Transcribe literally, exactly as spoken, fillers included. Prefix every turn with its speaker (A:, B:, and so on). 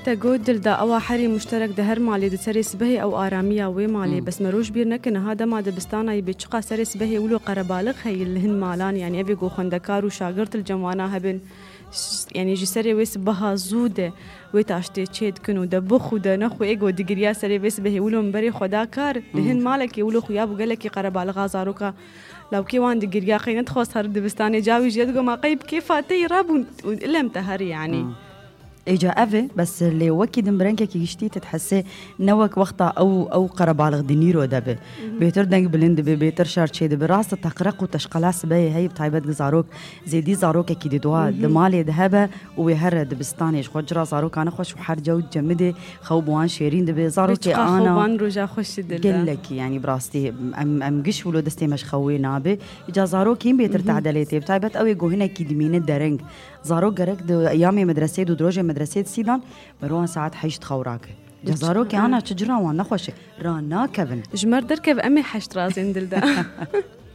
A: تقول دلدا أو حري مشترك دهر مالي دسري سبهي أو آرامية ومالي بس مروش بيرنك إن هذا ما دبستانا يبتشقى سري سبهي ولو قربالغ هي اللي هن مالان يعني أبي جو خندكار وشاقرت الجمانة هبن يعني جسري ويس بها زودة ويتاشتي تشيد كنو دبخ ودا نخو إيجو دقريا سري ويس بهي ولو مبري خدا كار لهن مالك يولو خياب وقالك قربالغ زاروكا لو كي وان دقريا خينا تخوص هر دبستاني جاوي جيدقو ما قيب كيف هاتي راب وإلا متهري يعني
B: إجا أفي بس اللي وكيد مبرنكا كي يشتي تتحسي نوك وقتا أو أو قربالغ دينيرو دبي بيتر دنگ بلند بي بيتر شارتشي دبي راس تقرق وتشقلاس بي هي بتايبت زاروك زيدي زاروك كي دي دوا دمالي دهبه ويهر دبستانيش خجرا زاروك أنا خوش وحر جو جمدي خوبوان شيرين دبي زاروك أنا
A: خوبوان رجا خوش دل
B: قلك يعني براستي أم أم قش ولو دستي مش خوي نابي إجا زاروك يم بيتر تعدليتي بتايبت أوي جو هنا كي دمين الدرنج زاروك جرك دو أيامي مدرسة دو دروجة مدرسة سيدان بروان ساعات حيشت خوراك جزاروك أنا تجرا وانا خوش رانا كفن
A: جمر دركب أمي حشت رازين دلدا